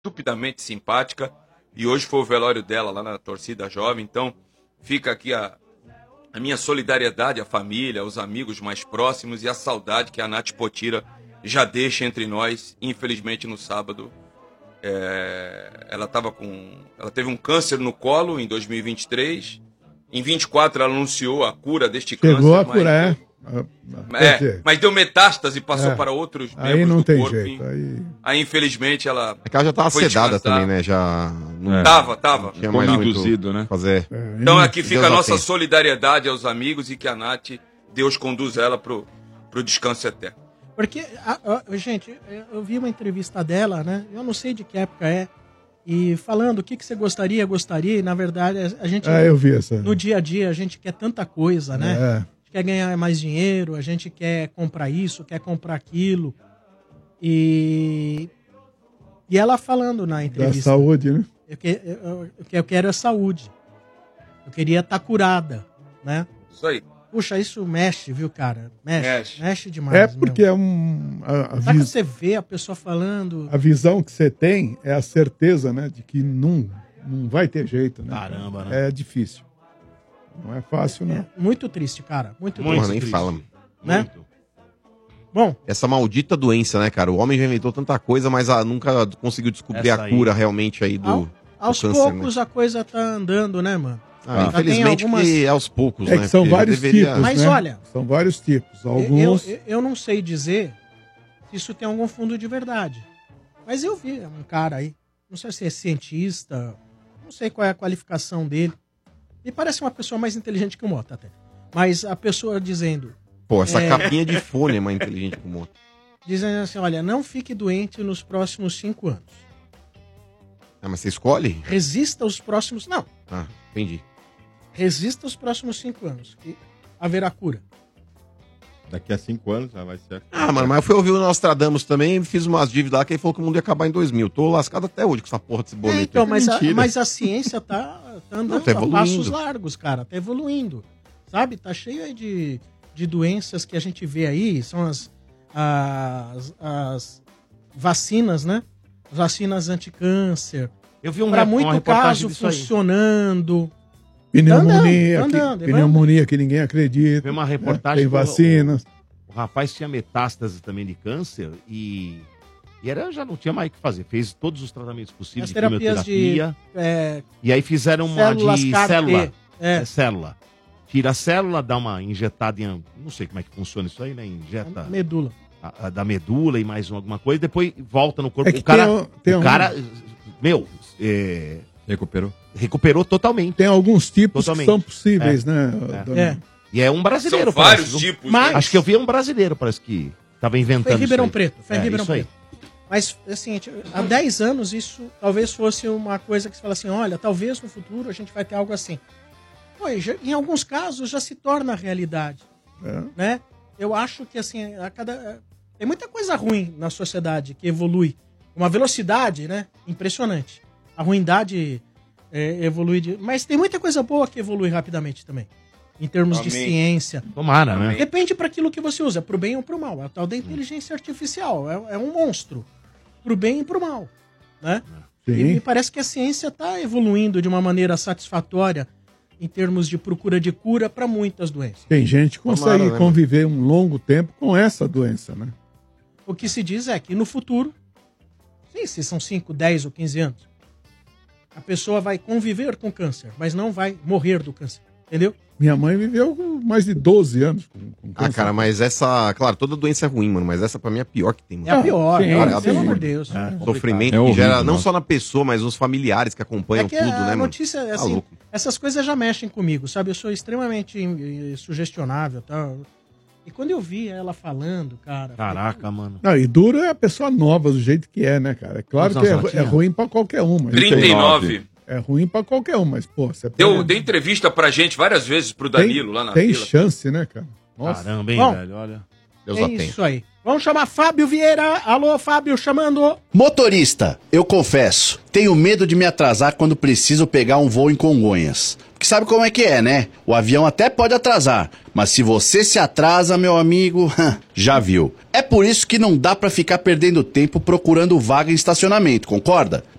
estupidamente simpática. E hoje foi o velório dela lá na torcida jovem. Então, fica aqui a minha solidariedade à família, aos amigos mais próximos e a saudade que a Nath Potira já deixa entre nós. Infelizmente, no sábado, ela teve um câncer no colo em 2023. Em 24 ela anunciou a cura deste câncer. Chegou a curar, mas deu metástase e passou para outros membros aí não do tem corpo. Jeito, aí, infelizmente, ela... É que ela já tava sedada também, né? Já não Tava. tinha mais induzido, né? Fazer. Então aqui fica Deus a nossa atende. solidariedade aos amigos e que a Nath, Deus conduza ela pro descanso eterno. Porque, gente, eu vi uma entrevista dela, né? Eu não sei de que época é. E falando o que você gostaria, e na verdade a gente... eu vi essa. No dia a dia a gente quer tanta coisa, né? A gente quer ganhar mais dinheiro, a gente quer comprar isso, quer comprar aquilo. E ela falando na entrevista... Da saúde, né? O que eu quero é saúde. Eu queria estar curada, né? Isso aí. Puxa, isso mexe, viu, cara? Mexe demais. É porque mesmo. Sabe que você vê a pessoa falando... A visão que você tem é a certeza, né? De que não vai ter jeito, né? Caramba, né? É difícil. Não é fácil, não. Muito triste, cara. Muito Porra, triste. nem fala. Né? Bom. Essa maldita doença, né, cara? O homem já inventou tanta coisa, mas nunca conseguiu descobrir Essa a cura realmente aí Aos câncer, poucos né? a coisa tá andando, né, mano? Infelizmente que aos poucos, É né? que são Porque vários deveria... tipos, Mas né? olha... São vários tipos. Alguns... Eu não sei dizer se isso tem algum fundo de verdade. Mas eu vi um cara aí, não sei se é cientista, não sei qual é a qualificação dele. Me parece uma pessoa mais inteligente que o Mota até. Mas a pessoa dizendo... Pô, essa capinha de fone é mais inteligente que o Mota. Dizendo assim, olha, não fique doente nos próximos 5 anos. Ah, mas você escolhe? Resista os próximos... Não. Ah, entendi. Resista os próximos 5 anos. Que haverá cura. Daqui a 5 anos já vai ser. Ah, mano, mas eu fui ouvir o Nostradamus também, fiz umas dívidas lá que ele falou que o mundo ia acabar em 2000. Tô lascado até hoje com essa porra desse boleto. Então, mas Mentira. a ciência tá andando tá a evoluindo. passos largos, cara. Tá evoluindo. Sabe? Tá cheio aí de doenças que a gente vê aí. São as vacinas, né? As vacinas anticâncer. Eu vi Pra uma muito reportagem caso disso aí. funcionando. Pneumonia, Tá andando, pneumonia que ninguém acredita. Tem uma reportagem Tem que vacinas. O rapaz tinha metástase também de câncer e já não tinha mais o que fazer. Fez todos os tratamentos possíveis As de terapias quimioterapia. de... E aí fizeram uma células de CAR-T. célula. É. Célula. Tira a célula, dá uma injetada em... Não sei como é que funciona isso aí, né? Injeta... Medula. Da medula e mais alguma coisa. Depois volta no corpo. É que o cara... tem o cara... Meu... Recuperou totalmente. Tem alguns tipos Totalmente. que são possíveis, né? E é um brasileiro. São vários parece. tipos, Mas- Acho que eu vi um brasileiro, parece que tava inventando Foi em Ribeirão isso aí. Preto. Foi em Ribeirão isso aí. Preto. Mas, assim, há 10 anos isso talvez fosse uma coisa que você fala assim, olha, talvez no futuro a gente vai ter algo assim. Pô, em alguns casos já se torna realidade, né? Eu acho que, assim, tem muita coisa ruim na sociedade que evolui. Uma velocidade, né? Impressionante. A ruindade evolui, mas tem muita coisa boa que evolui rapidamente também. Em termos de Amém. ciência. Tomara, né? Depende para aquilo que você usa, pro bem ou pro mal. É a tal da inteligência artificial. É um monstro. Pro bem e pro mal. Né? Sim. E me parece que a ciência está evoluindo de uma maneira satisfatória em termos de procura de cura para muitas doenças. Tem gente que consegue Tomara, né, conviver um longo tempo com essa doença, né? O que se diz é que no futuro, não sei se são 5, 10 ou 15 anos, a pessoa vai conviver com câncer, mas não vai morrer do câncer. Entendeu? Minha mãe viveu com mais de 12 anos com câncer. Ah, cara, mas essa... Claro, toda doença é ruim, mano, mas essa pra mim é a pior que tem, mano. É a pior, sim, cara, sim. pelo amor de Deus. Sofrimento É que horrível, gera não nossa. só na pessoa, mas nos familiares que acompanham É que tudo, a né, mano? notícia, Tá assim, louco. essas coisas já mexem comigo, sabe? Eu sou extremamente sugestionável, tá? E quando eu vi ela falando, cara... Caraca, mano. Não, e duro é a pessoa nova, do jeito que é, né, cara? É claro Quantos que anos ela é tinha? ruim pra qualquer um. Mas 39. É ruim pra qualquer um, mas, pô, você Deu entrevista pra gente várias vezes pro Danilo lá na tem fila. chance, né, cara? Nossa. Caramba, hein, Bom, velho? Olha. Deus É atende. isso aí. Vamos chamar Fábio Vieira. Alô, Fábio, chamando. Motorista, eu confesso, tenho medo de me atrasar quando preciso pegar um voo em Congonhas. Porque sabe como é que é, né? O avião até pode atrasar, Mas se você se atrasa, meu amigo, já viu. É por isso que não dá pra ficar perdendo tempo procurando vaga em estacionamento, concorda?